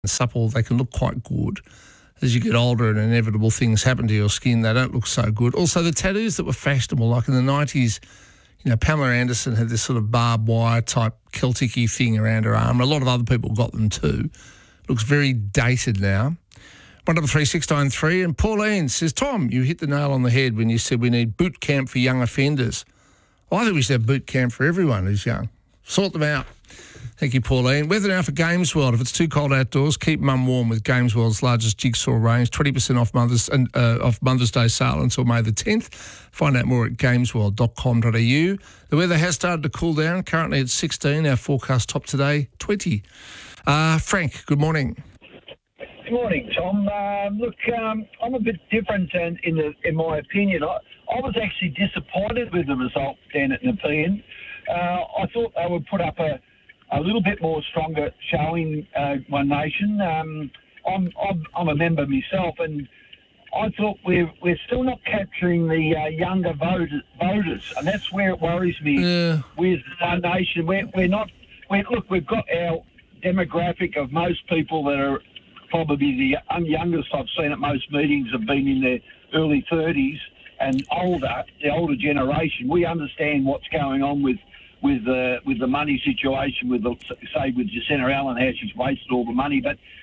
supple, they can look quite good. As you get older and inevitable things happen to your skin, they don't look so good. Also, the tattoos that were fashionable, like in the 90s, Pamela Anderson had this sort of barbed wire type Celtic-y thing around her arm. A lot of other people got them too. Looks very dated now. 133693, and Pauline says, Tom, you hit the nail on the head when you said we need boot camp for young offenders. Well, I think we should have boot camp for everyone who's young. Sort them out. Thank you, Pauline. Weather now for Games World. If it's too cold outdoors, keep mum warm with Games World's largest jigsaw range. 20% off Mother's Day sale until May the 10th. Find out more at gamesworld.com.au. The weather has started to cool down. Currently it's 16. Our forecast top today, 20. Frank, good morning. Good morning, Tom. I'm a bit different in my opinion. I was actually disappointed with the result down at Nepean. I thought they would put up a little bit more stronger showing, One Nation. I'm a member myself, and I thought we're still not capturing the younger voters, and that's where it worries me with One Nation. We're not. Look, we've got our demographic of most people that are probably the youngest I've seen at most meetings have been in their early 30s and older, the older generation. We understand what's going on with the money situation with Jacinta Allen, how she's wasted all the money, but